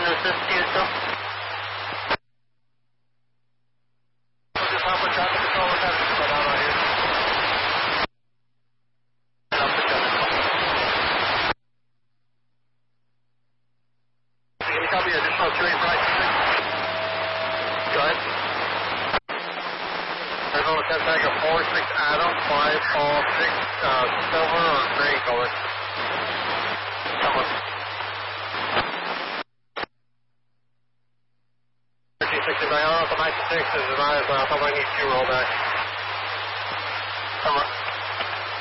is this Houston? Just hop on traffic control. We're having to slow down out here. Can you copy additional 285? Go ahead. Arizona 10 Tiger 46 Adam 546 silver or gray color. Silver. 1369 on the 96 is advised. I'll probably need 2 roll back. Silver.